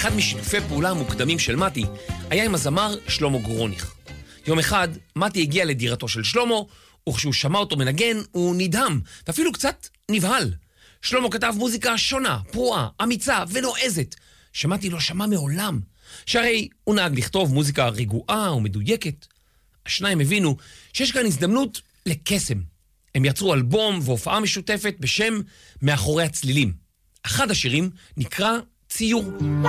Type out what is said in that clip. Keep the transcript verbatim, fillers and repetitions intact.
אחד משיתופי פעולה המוקדמים של מתי היה עם הזמר שלמה גרוניך. יום אחד מתי הגיע לדירתו של שלמה, וכשהוא שמע אותו מנגן הוא נדהם, ואפילו קצת נבהל. שלמה כתב מוזיקה שונה, פרועה, אמיצה ונועזת, שמתי לא שמע מעולם, שהרי הוא נהג לכתוב מוזיקה רגועה ומדויקת. השניים הבינו שיש כאן הזדמנות לקסם. הם יצרו אלבום והופעה משותפת בשם מאחורי הצלילים. אחד השירים נקרא ציור.